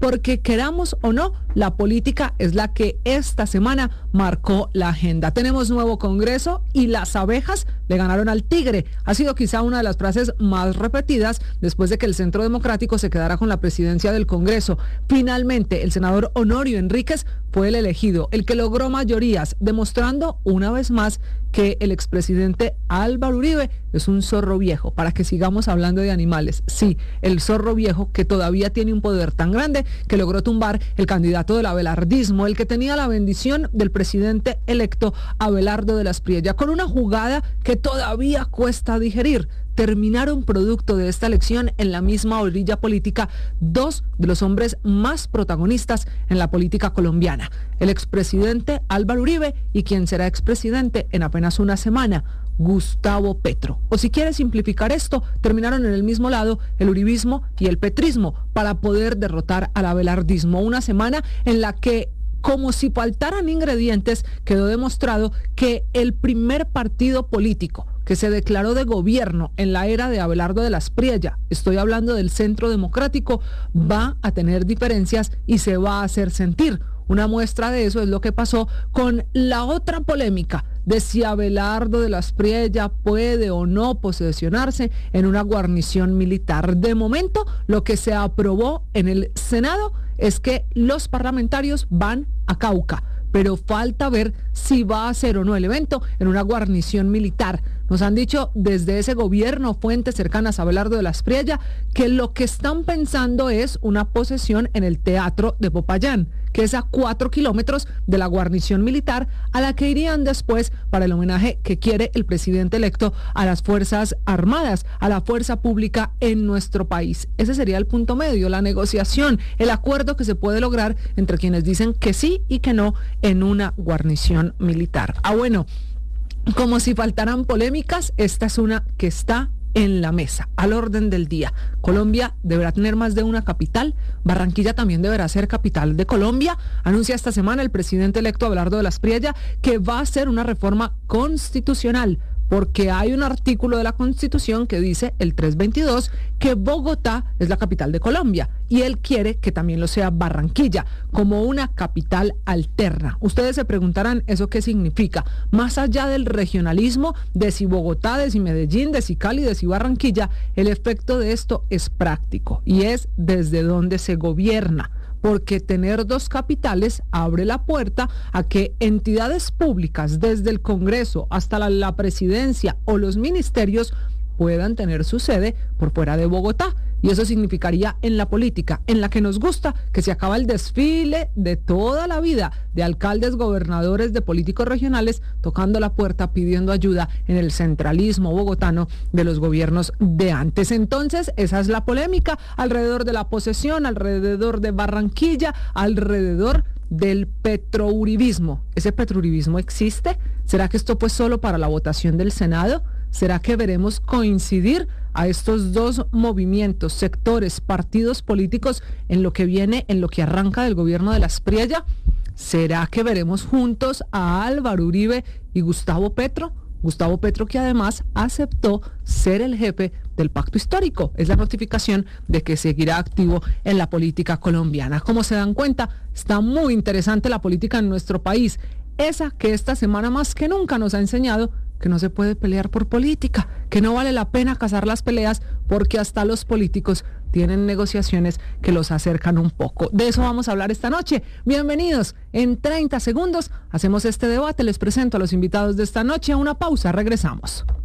porque queramos o no, la política es la que esta semana marcó la agenda. Tenemos nuevo Congreso y las abejas le ganaron al tigre. Ha sido quizá una de las frases más repetidas después de que el Centro Democrático se quedara con la presidencia del Congreso. Finalmente, el senador Honorio Enríquez fue el elegido, el que logró mayorías, demostrando una vez más que el expresidente Álvaro Uribe es un zorro viejo, para que sigamos hablando de animales. Sí, el zorro viejo que todavía tiene un poder tan grande que logró tumbar el candidato del abelardismo, el que tenía la bendición del presidente electo Abelardo de las Priella, con una jugada que todavía cuesta digerir. Terminaron producto de esta elección en la misma orilla política dos de los hombres más protagonistas en la política colombiana, el expresidente Álvaro Uribe y quien será expresidente en apenas una semana, Gustavo Petro. O si quiere simplificar esto, terminaron en el mismo lado el uribismo y el petrismo para poder derrotar al abelardismo. Una semana en la que, como si faltaran ingredientes, quedó demostrado que el primer partido político que se declaró de gobierno en la era de Abelardo de las Priella, estoy hablando del Centro Democrático, va a tener diferencias y se va a hacer sentir. Una muestra de eso es lo que pasó con la otra polémica de si Abelardo de las Priella puede o no posesionarse en una guarnición militar. De momento, lo que se aprobó en el Senado es que los parlamentarios van a Cauca, pero falta ver si va a ser o no el evento en una guarnición militar. Nos han dicho desde ese gobierno, fuentes cercanas a Abelardo de las Priella, que lo que están pensando es una posesión en el Teatro de Popayán, que es a 4 kilómetros de la guarnición militar, a la que irían después para el homenaje que quiere el presidente electo a las Fuerzas Armadas, a la fuerza pública en nuestro país. Ese sería el punto medio, la negociación, el acuerdo que se puede lograr entre quienes dicen que sí y que no en una guarnición militar. Bueno, como si faltaran polémicas, esta es una que está en la mesa, al orden del día. Colombia deberá tener más de una capital. Barranquilla también deberá ser capital de Colombia. Anuncia esta semana el presidente electo Abelardo de las Priella que va a hacer una reforma constitucional, porque hay un artículo de la Constitución que dice, el 322, que Bogotá es la capital de Colombia y él quiere que también lo sea Barranquilla, como una capital alterna. Ustedes se preguntarán, ¿eso qué significa? Más allá del regionalismo, de si Bogotá, de si Medellín, de si Cali, de si Barranquilla, el efecto de esto es práctico y es desde donde se gobierna, porque tener dos capitales abre la puerta a que entidades públicas, desde el Congreso hasta la presidencia o los ministerios, puedan tener su sede por fuera de Bogotá. Y eso significaría en la política, en la que nos gusta, que se acaba el desfile de toda la vida de alcaldes, gobernadores, de políticos regionales, tocando la puerta, pidiendo ayuda en el centralismo bogotano de los gobiernos de antes. Entonces, esa es la polémica alrededor de la posesión, alrededor de Barranquilla, alrededor del petrouribismo. ¿Ese petrouribismo existe? ¿Será que esto pues solo para la votación del Senado? ¿Será que veremos coincidir a estos dos movimientos, sectores, partidos políticos en lo que viene, en lo que arranca del gobierno de las Priella? ¿Será que veremos juntos a Álvaro Uribe y Gustavo Petro? Gustavo Petro, que además aceptó ser el jefe del pacto histórico. Es la notificación de que seguirá activo en la política colombiana. Como se dan cuenta, está muy interesante la política en nuestro país. Esa que esta semana más que nunca nos ha enseñado que no se puede pelear por política, que no vale la pena cazar las peleas porque hasta los políticos tienen negociaciones que los acercan un poco. De eso vamos a hablar esta noche. Bienvenidos. En 30 segundos hacemos este debate. Les presento a los invitados de esta noche. A una pausa, regresamos.